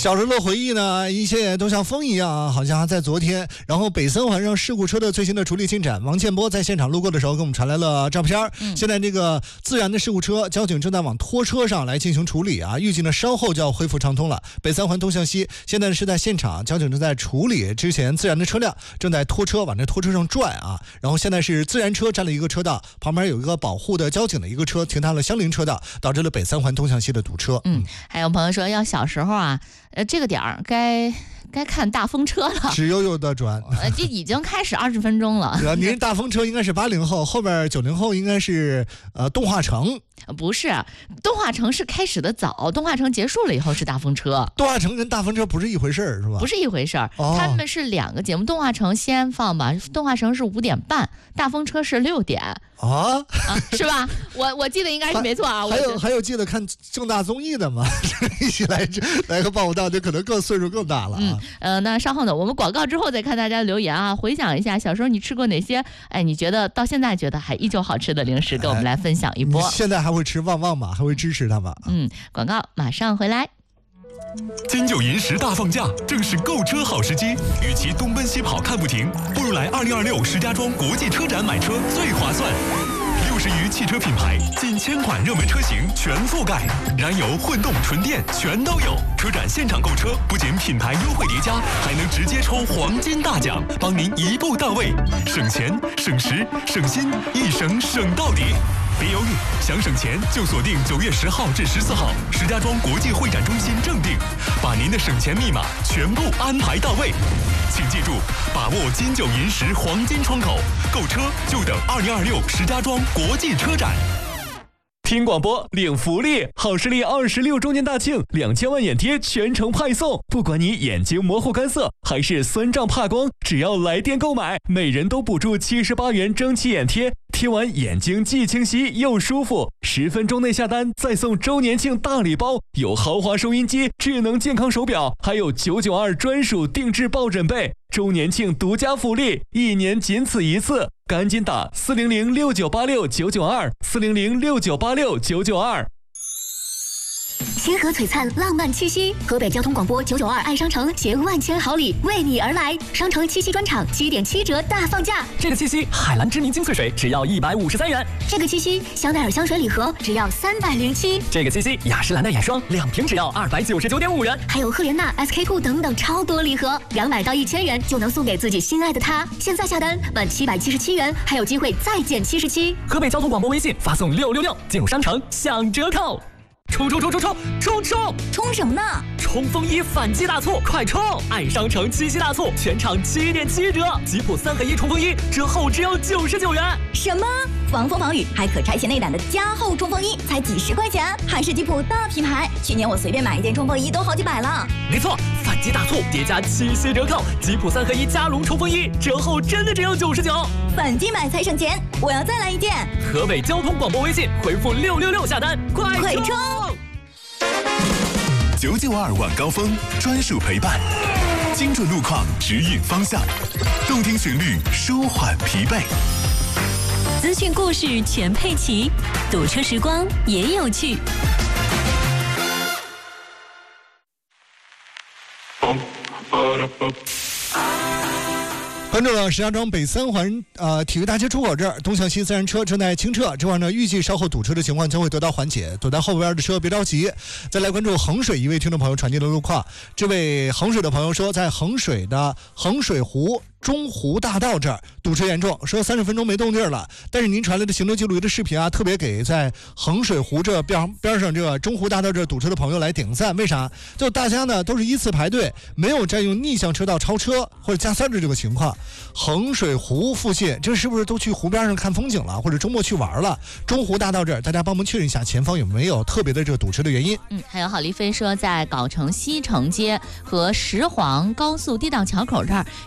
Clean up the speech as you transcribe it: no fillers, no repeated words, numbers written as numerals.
小时候的回忆呢，一切都像风一样啊，好像还在昨天。然后北三环上事故车的最新的处理进展，王建波在现场路过的时候给我们传来了照片。现在这个自燃的事故车，交警正在往拖车上来进行处理啊，预计呢稍后就要恢复畅通了。北三环东向西，现在是在现场，交警正在处理之前自燃的车辆，正在拖车往这拖车上转啊。然后现在是自燃车占了一个车道，旁边有一个保护的交警的一个车停在了相邻车道，导致了北三环东向西的堵车。 还有朋友说要小时候啊，这个点儿该看大风车了， 直悠悠的转， 这已经开始20分钟了。 您是大风车应该是80后，后边90后应该是动画城。 不是，动画城是开始的早，动画城结束了以后是大风车。 动画城跟大风车不是一回事儿，是吧？ 不是一回事儿，他们是两个节目。动画城先放吧，动画城是5点半，大风车是6点。是吧？我记得应该是没错啊。 还有记得看正大综艺的吗？一起来个报道，就可能岁数更大了啊。 那稍后呢，我们广告之后再看大家的留言啊，回想一下小时候你吃过哪些？你觉得到现在觉得还依旧好吃的零食，跟我们来分享一波。 你现在还会吃旺旺吗？还会支持它吗？ 广告马上回来。 金九银十大放假，正是购车好时机。与其东奔西跑看不停，不如来2026石家庄国际车展买车最划算。60余汽车品牌，近1000款热门车型全覆盖，燃油、混动、纯电全都有。车展现场购车，不仅品牌优惠叠加，还能直接抽黄金大奖，帮您一步到位，省钱、省时、省心，一省省到底。别犹豫，想省钱就锁定9月10号至14号，石家庄国际会展中心正定，把您的省钱密码全部安排到位。请记住，把握金九银十黄金窗口，购车就等2026石家庄国际车展。 听广播领福利，好视力26周年大庆，2000万眼贴全程派送。不管你眼睛模糊干涩还是酸胀怕光，只要来电购买，每人都补助78元蒸汽眼贴，贴完眼睛既清晰又舒服。10分钟内下单再送周年庆大礼包，有豪华收音机、智能健康手表，还有992专属定制抱枕被。周年庆独家福利，1年仅此一次，赶紧打4006986-992，4006986-992。 星河璀璨，浪漫七夕，河北交通广播992爱商城携万千好礼为你而来，商城七夕专场7.7折大放价。 这个七夕，海蓝知名精粹水只要153元。 这个七夕，香奈儿香水礼盒只要307。 这个七夕，雅诗兰黛眼霜2瓶只要299.5元。 还有赫莲娜、SK-2等等超多礼盒，200到1000元就能送给自己心爱的他。现在下单满777元，还有机会再减77。 河北交通广播微信发送666，进入商城享折扣。冲！ 冲什么呢？ 冲锋衣反击大促，快冲！爱商城七夕大促，全场7.7折，吉普3合1冲锋衣折后只要99元。 什么？防风防雨还可拆卸内胆的加厚冲锋衣才几10块钱，还是吉普大品牌。去年我随便买一件冲锋衣都好几百了。 没错，反击大促叠加七夕折扣，吉普3合1加绒冲锋衣折后真的只要99。 反击买才省钱，我要再来一件。 河北交通广播微信回复666下单，快冲 ！992晚高峰专属陪伴，精准路况指引方向，动听旋律舒缓疲惫， 资讯故事全配齐，堵车时光也有趣。 关注了石家庄北三环体育大街出口这儿，东向西自燃车正在清撤，这块呢预计稍后堵车的情况将会得到缓解，躲在后边的车别着急。再来关注衡水一位听众朋友传递的路况，这位衡水的朋友说，在衡水的衡水湖中湖大道这儿堵车严重，说30分钟没动静了。但是您传来的行车记录仪的视频啊，特别给在衡水湖这边上这个中湖大道这堵车的朋友来点赞。为啥？就大家呢都是依次排队，没有占用逆向车道超车或者加塞的这个情况。衡水湖附近，这是不是都去湖边上看风景了，或者周末去玩了？中湖大道这儿，大家帮忙确认一下前方有没有特别的这个堵车的原因。 还有郝丽飞说，在藁城西城街和石黄高速地道桥口这儿